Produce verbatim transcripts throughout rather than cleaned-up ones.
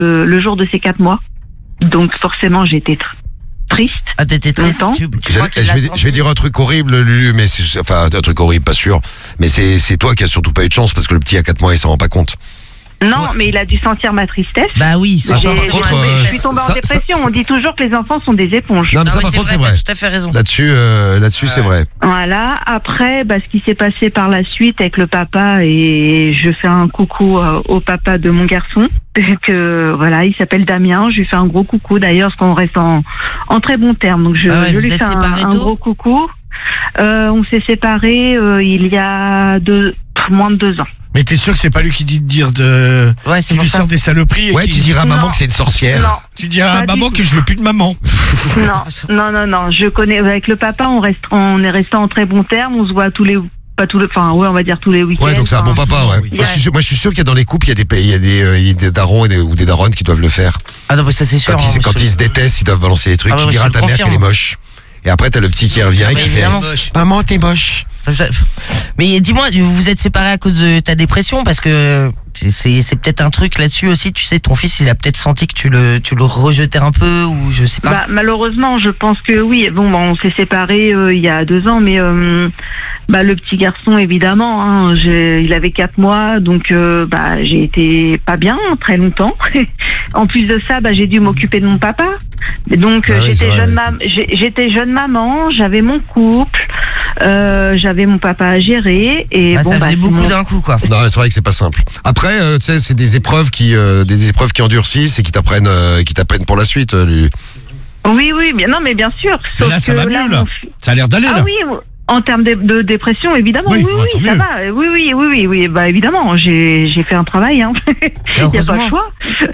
euh, le jour de ses quatre mois. Donc forcément, j'étais tr- triste. Ah, t'étais triste. Longtemps. Tu, tu Je, crois qu'il je l'a vais, senti je vais dire un truc horrible, Lulu, mais c'est, enfin un truc horrible, pas sûr. Mais c'est, c'est toi qui as surtout pas eu de chance parce que le petit a quatre mois, il s'en rend pas compte. Non, Ouais. mais il a dû sentir ma tristesse. Bah oui, ça, Ah, J'ai- ça, par j'ai- contre, je euh, suis tombée ça- en dépression. ça- On dit toujours que les enfants sont des éponges. Non, mais Ah ça oui, par contre c'est vrai, vrai. t'as tout à fait raison. Là-dessus, euh, là-dessus c'est vrai. Voilà. Après, bah, ce qui s'est passé par la suite avec le papa, et je fais un coucou euh, au papa de mon garçon, que voilà, il s'appelle Damien. Je lui fais un gros coucou d'ailleurs, parce qu'on reste en, en très bons termes. Donc je, Ah ouais, je vous lui êtes fais un, séparés un tôt gros coucou. Euh, on s'est séparés euh, il y a deux, moins de deux ans. Mais t'es sûr que c'est pas lui qui dit de dire de. Ouais, c'est Qui pour lui ça. sort des saloperies et Ouais, qui- tu diras à maman Non. que c'est une sorcière. Non. Tu diras à Pas du maman tout. que je veux plus de maman. Non, non, non, non. Je connais avec le papa, on reste, on est resté en très bons termes. On se voit tous les, pas tous les, enfin ouais, on va dire tous les week-ends. Ouais, donc c'est un bon Enfin, papa, ouais. oui. Moi, je suis sûr, moi, je suis sûr qu'il y a dans les couples, il y a des, pays- il y a des, euh, il y a des darons et des- ou des daronnes qui doivent le faire. Ah non, mais ça c'est sûr. Quand, ils, hein, quand je- ils se détestent, ils doivent balancer les trucs. Ah ouais, tu moi, diras à je ta le mère qu'elle est confirme. moche. Et après, t'as le petit qui revient et Mais qui fait évidemment. maman, t'es moche. Ça- Mais dis-moi, vous vous êtes séparés à cause de ta dépression parce que c'est, c'est peut-être un truc là-dessus aussi. Tu sais, ton fils, il a peut-être senti que tu le, tu le rejetais un peu ou je sais pas. Bah, malheureusement, je pense que oui. Bon, bah, on s'est séparés euh, il y a deux ans, mais euh, bah, le petit garçon, évidemment, hein, j'ai- il avait quatre mois, donc euh, bah, j'ai été pas bien très longtemps. En plus de ça, bah, j'ai dû m'occuper de mon papa. Et donc Ah euh, oui, c'est j'étais vrai, jeune ouais. mam- j'ai- j'étais jeune maman, j'avais mon couple, euh, j'avais mon papa à gérer et Ah, bon, ça bah, faisait beaucoup sinon- d'un coup, quoi. Non, c'est vrai que c'est pas simple. Après, euh, tu sais, c'est des épreuves qui, euh, des épreuves qui endurcissent et qui t'apprennent, euh, qui t'apprennent pour la suite. euh, Lulu. Oui, oui, bien, non, mais bien sûr. Mais Sauf là, ça que va mieux, là. mon fi- Ça a l'air d'aller Ah là. oui, en termes de, de dépression, évidemment, Oui, oui, bah, tant oui, ça mieux. va. Oui, oui, oui, oui, oui, bah évidemment, j'ai j'ai fait un travail, hein. Il n'y a pas Heureusement. le choix.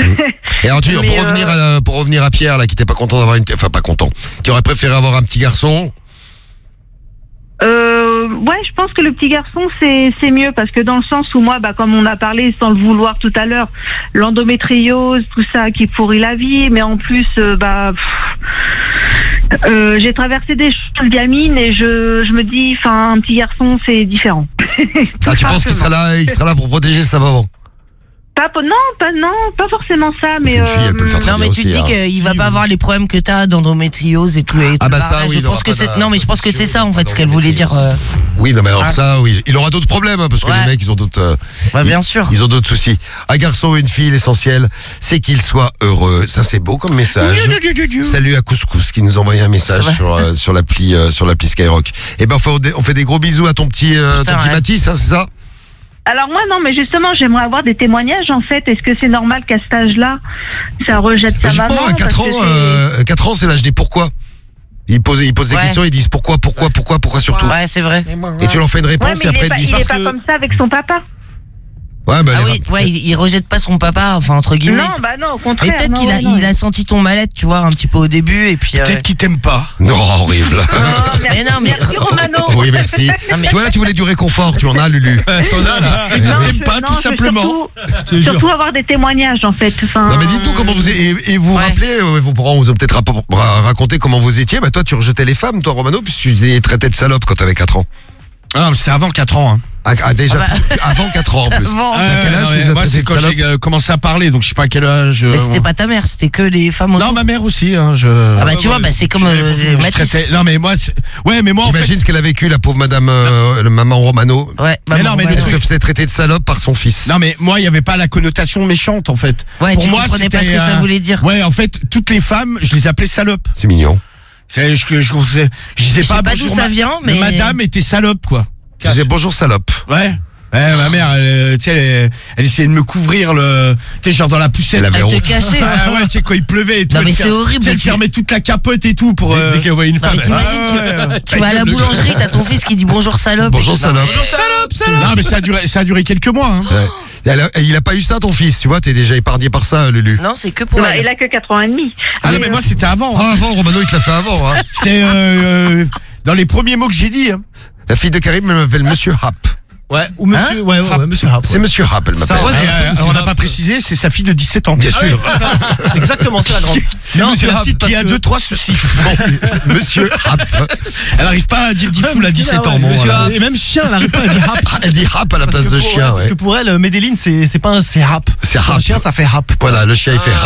Et alors, tu, Mais, pour euh, revenir à, la- pour revenir à Pierre, là, qui était pas content d'avoir une, enfin pas content, qui aurait préféré avoir un petit garçon. Euh, ouais, je pense que le petit garçon, c'est c'est mieux parce que dans le sens où moi, bah, comme on a parlé sans le vouloir tout à l'heure, l'endométriose, tout ça qui pourrit la vie, mais en plus, euh, bah, pff, euh, j'ai traversé des choses gamines et je, je me dis, enfin, un petit garçon, c'est différent. Ah, tu penses qu'il sera là, il sera là pour protéger sa maman. Pas, non, pas, non, pas forcément ça, mais. une fille, elle peut le faire très Non, mais bien tu te aussi, dis hein. qu'il va pas avoir les problèmes que t'as d'endométriose et tout. Et Ah tout bah ça. ça, oui, Je il pense aura que pas c'est. d'a- Non, mais je pense que c'est ça en fait ce qu'elle voulait dire. d'endométriose. euh, Oui, non mais alors Ah. ça, oui, il aura d'autres problèmes hein, parce que Ouais. les mecs, ils ont d'autres, euh, Bah, ils- bien sûr. ils ont d'autres soucis. Un garçon ou une fille, l'essentiel, c'est qu'il soit heureux. Ça, c'est beau comme message. Salut à Couscous qui nous a envoyé un message C'est vrai. sur euh, sur l'appli euh, sur l'appli Skyrock. Et ben on fait, on fait des gros bisous à ton petit euh, Putain, ton petit ouais. Mathis, hein, c'est ça? Alors moi non, mais justement j'aimerais avoir des témoignages en fait. Est-ce que c'est normal qu'à cet âge-là, ça rejette sa Je maman pense à quatre parce ans, que c'est- euh, quatre ans, c'est l'âge des pourquoi. Ils posent ils posent des Ouais. questions, ils disent pourquoi, pourquoi, pourquoi, pourquoi surtout. Ouais, c'est vrai. Et tu leur fais une Ouais, réponse mais et il après est pas, ils disent il est parce pas que. comme ça avec son papa. Ouais, bah, Ah les oui, rap- ouais, il, il rejette pas son papa, enfin entre guillemets. Non, c'est- bah non, au Mais contraire. peut-être non, qu'il a, ouais, non. il a senti ton mal-être, tu vois, un petit peu au début, et puis. euh, Peut-être qu'il t'aime pas. Non, horrible. Non, merci, Mais non, mais- merci Romano. Oui, merci. Non, mais- Tu vois là, tu voulais du réconfort, tu en as, Lulu. T'en as là. Peut-être Non, qu'il t'aime je- pas non, tout je veux simplement. Surtout, surtout avoir des témoignages en fait. Enfin, Non mais dites-nous comment vous et, et vous vous Ouais. rappelez, euh, vos parents vous ont peut-être rapo- ra- raconté comment vous étiez. Bah toi tu rejetais les femmes, toi Romano, puisque tu les traitais de salopes quand t'avais quatre ans. Ah non, mais c'était avant quatre ans. Hein. Ah, ah, déjà Ah bah. avant quatre ans en plus. Avant. À quel âge non, tu mais les as moi, traités c'est de quand salopes j'ai euh, commencé à parler, donc je sais pas à quel âge. euh, Mais c'était pas ta mère, c'était que les femmes autour. Non, ma mère aussi. Hein, je... Ah bah tu vois, bah c'est comme euh, Je Mathis. traitais- Non, mais moi, c'est- ouais, mais moi, en fait. T'imagines ce qu'elle a vécu, la pauvre madame, euh, le maman Romano. Ouais, bah Mais bon, non, mais ouais, le Elle ouais. se faisait traiter de salope par son fils. Non, mais moi, il n'y avait pas la connotation méchante, en fait. Ouais, Pour tu moi, comprenais pas ce c'était, que ça euh, voulait dire. Ouais, en fait, toutes les femmes, je les appelais salopes. C'est mignon. C'est, je, je, je, je disais Je sais pas, pas bonjour, d'où ça ma- vient, mais- Madame était salope, quoi. Je disais bonjour salope. Ouais. Ouais, ma mère, elle, tu sais, elle, elle essayait de me couvrir le, tu sais, genre dans la poussette. Elle avait Elle te honte. cachait. Ah ouais, tu sais, quand il pleuvait et tout. Non, mais elle c'est fer- horrible, tu sais, elle tu- fermait toute la capote et tout pour. euh, Dès qu'elle voit une Non, femme. mais t'imagines, Ah ouais, ouais. tu vas à la boulangerie, t'as ton fils qui dit bonjour salope. Bonjour et tout. salope. Salope, salope. Non, mais ça a duré, ça a duré quelques mois, hein. Ouais. Elle a- il a pas eu ça ton fils, tu vois, t'es déjà épargné par ça Lulu. Non, c'est que pour bah, elle. il a que quatre ans et demi. Ah non, mais moi, c'était avant. hein. Ah avant Romano il te l'a fait avant. Hein. C'était, euh, euh, dans les premiers mots que j'ai dit, hein. La fille de Karim elle m'appelle Monsieur Hap. Ouais, ou monsieur, Hein ouais, ouais, ouais, monsieur Hap. C'est Monsieur Hap, elle Ça, m'appelle. ouais, Et, euh, Monsieur on n'a Hap. pas précisé, c'est sa fille de dix-sept ans. Bien Ah ouais, sûr. c'est ça. Exactement, c'est la grande. Non, c'est la petite qui a parce que- deux, trois soucis. Monsieur Hap. Elle n'arrive pas à dire dix foules à dix-sept ans. Ouais, Bon, monsieur voilà. Hap. Et même chien, elle n'arrive pas à dire Hap. Elle dit Hap à la Parce place que de pour- chien, Parce ouais. que pour elle, Medellin, c'est c'est pas un, c'est Hap. C'est Un Hap. chien, ça fait Hap. Voilà, le chien il fait